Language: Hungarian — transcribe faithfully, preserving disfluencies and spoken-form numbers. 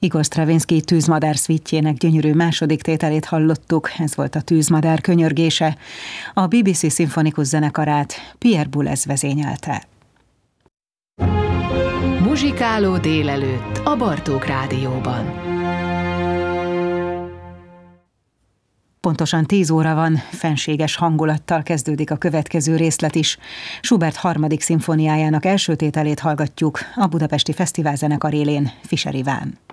Igor Stravinsky Tűzmadár szvítjének gyönyörű második tételét hallottuk, ez volt a Tűzmadár könyörgése. A bé bé cé szimfonikus zenekarát Pierre Boulez vezényelte. Muzsikáló délelőtt a Bartók Rádióban. Pontosan tíz óra van, fenséges hangulattal kezdődik a következő részlet is. Schubert harmadik szimfóniájának első tételét hallgatjuk a Budapesti Fesztiválzenekar élén Fischer Iván.